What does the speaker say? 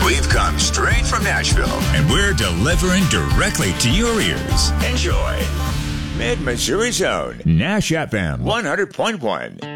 We've come straight from Nashville, and we're delivering directly to your ears. Enjoy. Mid-Missouri Zone, Nash FM 100.1.